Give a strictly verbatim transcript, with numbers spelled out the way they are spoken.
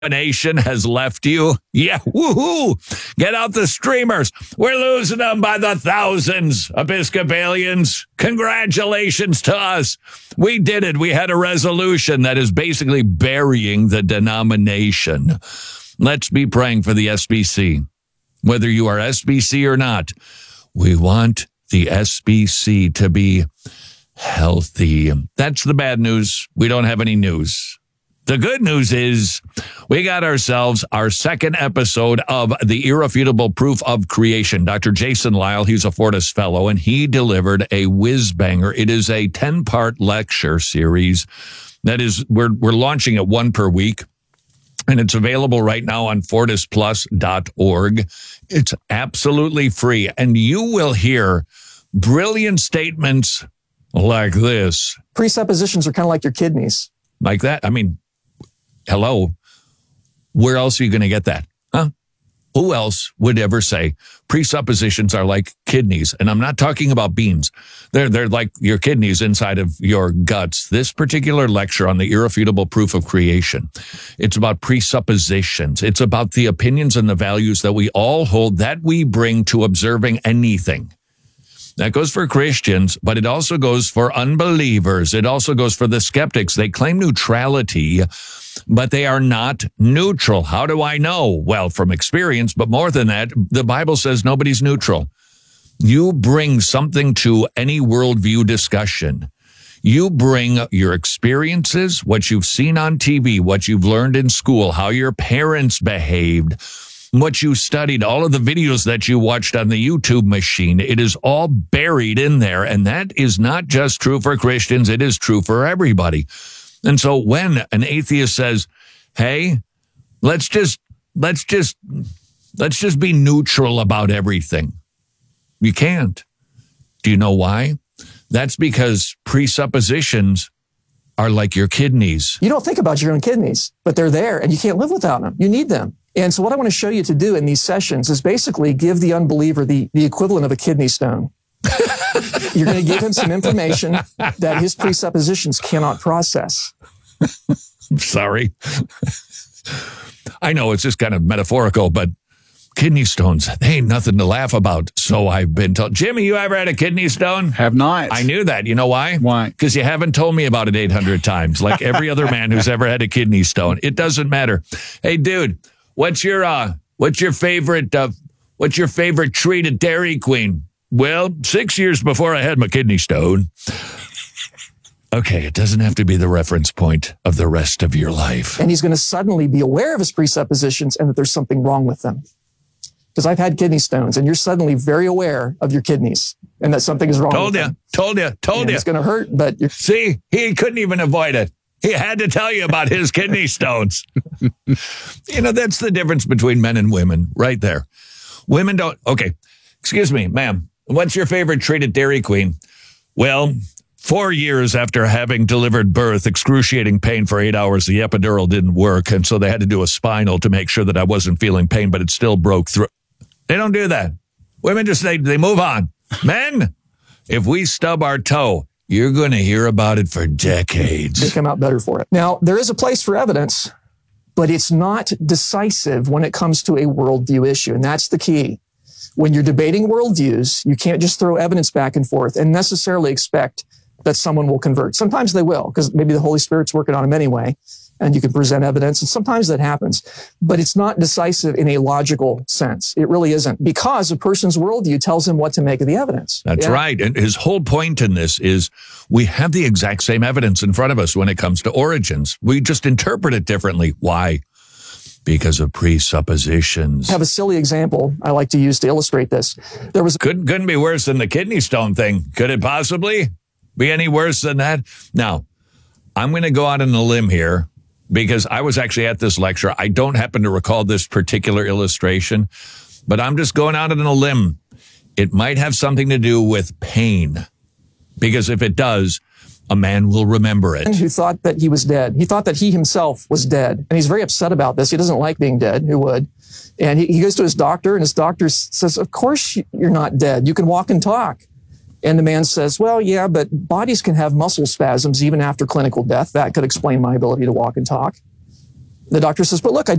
nation has left you? Yeah, woohoo! Get out the streamers. We're losing them by the thousands, Episcopalians. Congratulations to us. We did it. We had a resolution that is basically burying the denomination. Let's be praying for the S B C. Whether you are S B C or not, we want the S B C to be healthy. That's the bad news. We don't have any news. The good news is we got ourselves our second episode of The Irrefutable Proof of Creation. Doctor Jason Lisle, he's a Fortis Fellow, and he delivered a whiz-banger. It is a ten-part lecture series that is, we're, we're launching it one per week, and it's available right now on fortis plus dot org. It's absolutely free, and you will hear brilliant statements like this. Presuppositions are kind of like your kidneys. Like that? I mean, hello, where else are you going to get that? Huh? Who else would ever say presuppositions are like kidneys? And I'm not talking about beans. They're, they're like your kidneys inside of your guts. This particular lecture on the irrefutable proof of creation, it's about presuppositions. It's about the opinions and the values that we all hold that we bring to observing anything. That goes for Christians, but it also goes for unbelievers. It also goes for the skeptics. They claim neutrality, but they are not neutral. How do I know? Well, from experience, but more than that, the Bible says nobody's neutral. You bring something to any worldview discussion. You bring your experiences, what you've seen on T V, what you've learned in school, how your parents behaved, what you studied, all of the videos that you watched on the YouTube machine. It is all buried in there. And that is not just true for Christians. It is true for everybody. And so when an atheist says, hey, let's just, let's just, let's just be neutral about everything. You can't. Do you know why? That's because presuppositions are like your kidneys. You don't think about your own kidneys, but they're there and you can't live without them. You need them. And so what I want to show you to do in these sessions is basically give the unbeliever the, the equivalent of a kidney stone. You're going to give him some information that his presuppositions cannot process. I'm sorry. I know it's just kind of metaphorical, but kidney stones, they ain't nothing to laugh about. So I've been told. Jimmy, you ever had a kidney stone? Have not. I knew that. You know why? Why? Because you haven't told me about it eight hundred times, like every other man who's ever had a kidney stone. It doesn't matter. Hey, dude, what's your uh, what's your favorite uh, what's your favorite treat at Dairy Queen? Well, six years before I had my kidney stone. Okay, it doesn't have to be the reference point of the rest of your life. And he's going to suddenly be aware of his presuppositions and that there's something wrong with them. Because I've had kidney stones, and you're suddenly very aware of your kidneys and that something is wrong Told with you, them. told you, told And you. It's going to hurt, but you're... See, he couldn't even avoid it. He had to tell you about his kidney stones. You know, that's the difference between men and women right there. Women don't... Okay, excuse me, ma'am. What's your favorite treat at Dairy Queen? Well, four years after having delivered birth, excruciating pain for eight hours, the epidural didn't work, and so they had to do a spinal to make sure that I wasn't feeling pain, but it still broke through. They don't do that. Women just, they, they move on. Men, if we stub our toe, you're going to hear about it for decades. They come out better for it. Now, there is a place for evidence, but it's not decisive when it comes to a worldview issue, and that's the key. When you're debating worldviews, you can't just throw evidence back and forth and necessarily expect that someone will convert. Sometimes they will, because maybe the Holy Spirit's working on them anyway, and you can present evidence, and sometimes that happens. But it's not decisive in a logical sense. It really isn't, because a person's worldview tells him what to make of the evidence. That's yeah. right. And his whole point in this is we have the exact same evidence in front of us when it comes to origins. We just interpret it differently. Why? Because of presuppositions. I have a silly example I like to use to illustrate this. There was couldn't couldn't be worse than the kidney stone thing. Could it possibly be any worse than that? Now, I'm going to go out on a limb here because I was actually at this lecture. I don't happen to recall this particular illustration, but I'm just going out on a limb. It might have something to do with pain, because if it does, a man will remember it. Who thought that he was dead. He thought that he himself was dead. And he's very upset about this. He doesn't like being dead. Who would? And he, he goes to his doctor, and his doctor says, of course you're not dead. You can walk and talk. And the man says, well, yeah, but bodies can have muscle spasms even after clinical death. That could explain my ability to walk and talk. The doctor says, but look, I